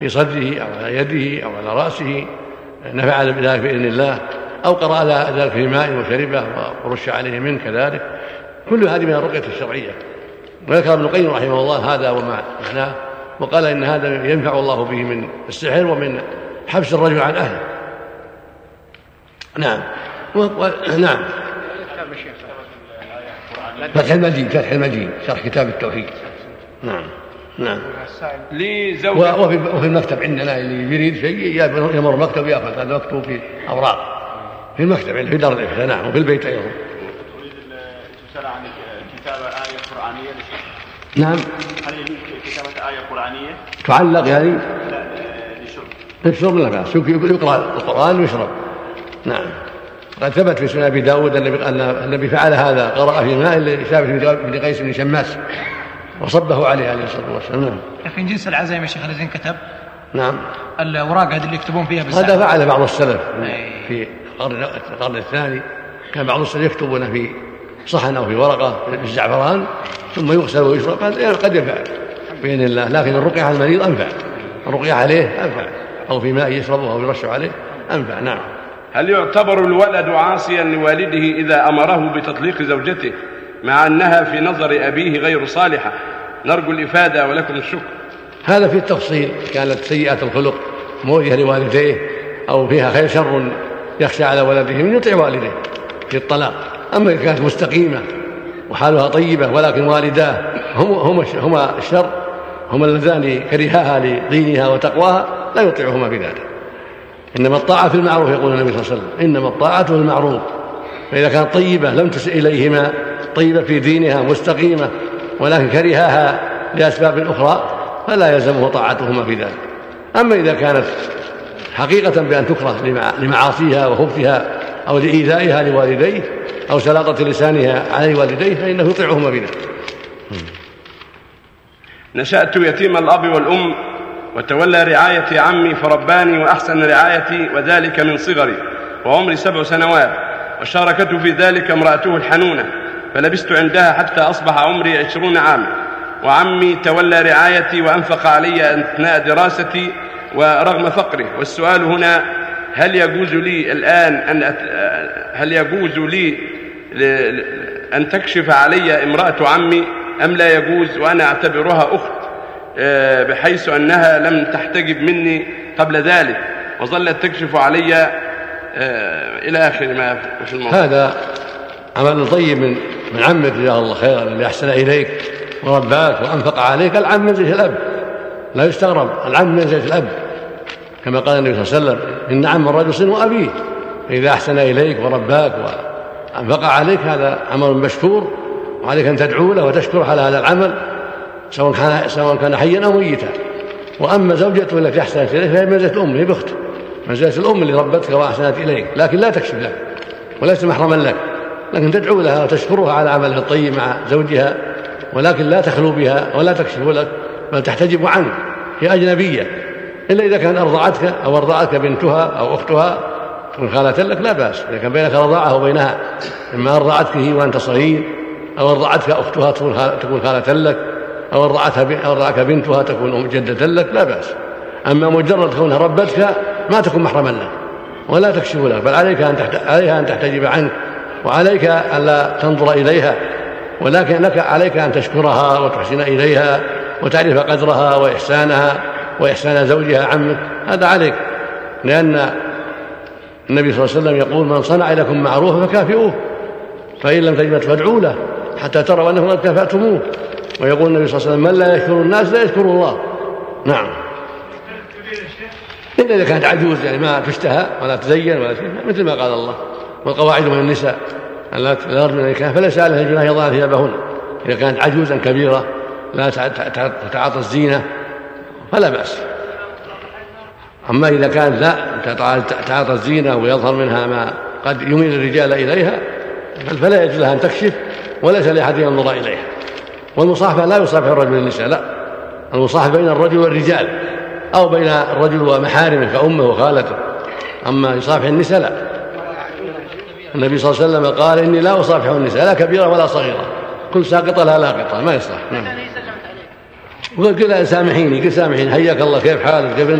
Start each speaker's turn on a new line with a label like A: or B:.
A: في صدره أو على يده أو على رأسه نفع ذلك بإذن الله، أو قرأ ذلك في ماء وشربه ورش عليه منه كذلك، كل هذه من الرقية الشرعية. وذكر ابن القيم رحمه الله هذا وما معناه، وقال إن هذا ينفع الله به من السحر ومن حبس الرجل عن أهله. نعم. نعم. فتح المجيد شرح كتاب التوحيد. نعم. نعم. وفي المكتب عندنا اللي يريد شيء يمر مكتب يأخذ هذا مكتوب في أوراق في المكتب في دار الإفتاء. نعم. وفي البيت أيضا.
B: تريد تسأل عن كتابة آية قرآنية لشيء؟
A: نعم.
B: هل يجوز كتابة آية قرآنية
A: تعلق يعني؟
B: لا،
A: للشرب لا بأس، يقرأ القرآن ويشرب. نعم. قد ثبت في سنن أبي داود أن النبي فعل هذا، قرأ في ماء لشابه بن قيس بن شماس وصبه عليه الصلاة والسلام.
C: لكن جنس العزائم يا شيخ الذين كتب.
A: نعم.
C: الأوراق هذه اللي يكتبون فيها بالزعفران.
A: هذا فعل بعض السلف في القرن الثاني، كان بعض السلف يكتبون في صحن أو في ورقة بالزعفران ثم يغسل ويشرب، قد ينفع بإذن الله. لكن الرقية على المريض أنفع، الرقية عليه أنفع، أو في ماء يشربه أو يرش عليه أنفع. نعم.
D: هل يعتبر الولد عاصيا لوالده إذا أمره بتطليق زوجته مع أنها في نظر أبيه غير صالحة؟ نرجو الإفادة ولكم الشكر.
A: هذا في التفصيل، كانت سيئة الخلق مؤذية لوالديه أو فيها خير شر يخشى على ولده من يطيع والديه في الطلاق. أما إذا كانت مستقيمة وحالها طيبة ولكن والداه هما الشر، هما اللذان كرهاها لدينها وتقواها، لا يطيعهما في ذلك. إنما الطاعة في المعروف، يقول النبي صلى الله عليه وسلم إنما الطاعة في المعروف. فإذا كانت طيبة لم تسئ إليهما، طيبة في دينها مستقيمة ولكن كرهاها لأسباب أخرى، فلا يلزمه طاعتهما في ذلك. أما إذا كانت حقيقة بأن تكره لمعاصيها وخبثها أو لإيذائها لوالديه أو سلاطة لسانها على والديه، فإنه يطيعهما بذلك.
D: نشأت يتيم الأب والأم، وتولى رعايتي عمي فرباني وأحسن رعايتي، وذلك من صغري وعمري 7 سنوات، وشاركته في ذلك امرأته الحنونة، فلبست عندها حتى أصبح عمري 20 عاما. وعمي تولى رعايتي وأنفق علي أثناء دراستي ورغم فقره. والسؤال هنا: هل يجوز لي الآن أن تكشف علي امرأة عمي أم لا يجوز، وأنا أعتبرها أخت بحيث أنها لم تحتجب مني قبل ذلك وظلت تكشف علي إلى آخر ما في الموضوع؟
A: هذا عمل طيب من عمك جزاه الله خيرا، اللي أحسن إليك ورباك وأنفق عليك. العم منزلة الأب، لا يستغرب، العم منزلة الأب، كما قال النبي صلى الله عليه وسلم إن عم الرجل صن أبيه. فإذا أحسن إليك ورباك وأنفق عليك هذا عمل مشكور، وعليك أن تدعو له وتشكر على هذا العمل سواء كان حيا أو ميتا. وأما زوجته التي أحسنت إليك فهي منزلة الأم، هي بأخت، منزلة الأم اللي ربتك وأحسنت إليك، لكن لا تكشف لك وليس محرما لك، لكن تدعو لها وتشكرها على عملها الطيب مع زوجها، ولكن لا تخلو بها ولا تكشف لك، بل تحتجب عنك، هي أجنبية. إلا إذا كان أرضعتك أو أرضعتك بنتها أو أختها تكون خالة لك لا بأس، إذا كان بينك رضاعة وبينها، إما أرضعتك هي وأنت صغير، أو أرضعتك أختها تكون خالة لك، أو أرضعك بنتها تكون جدة لك، لا بأس. أما مجرد كونها ربتك ما تكون محرما لك ولا تكشف لك، بل عليها أن تحتجب عنك، وعليك ألا تنظر إليها، ولكن لك عليك أن تشكرها وتحسن إليها وتعرف قدرها وإحسانها وإحسان زوجها عمك، هذا عليك. لأن النبي صلى الله عليه وسلم يقول من صنع لكم معروفا فكافئوه، فإن لم تجدوا فادعوا له حتى تروا أنكم قد كافأتموه. ويقول النبي صلى الله عليه وسلم من لا يشكر الناس لا يشكر الله. نعم. إلا إذا كانت عجوز يعني ما تشتهى ولا تزين ولا شيء، مثل ما قال الله والقواعد من النساء لا يرجون النكاح فليس عليهن جناح يضعن ثيابهن. إذا كانت عجوزا كبيرة لا تتعاطى الزينة فلا بأس. أما إذا كانت لا تتعاطى الزينة ويظهر منها ما قد يميل الرجال إليها فلا يجوز لها أن تكشف، وليس لأحد ينظر إليها. والمصاحبة لا يصافح الرجل والنساء، لا، المصاحبة بين الرجل والرجال أو بين الرجل ومحارمه كأمه وخالته. أما يصافح النساء لا. النبي صلى الله عليه وسلم قال إني لا أصافح النساء لا كبيرة ولا صغيرة، كل ساقطة لا لاقطة، ما يصلح. وقل سامحيني، قل سامحيني، حياك الله، كيف حالك، كيف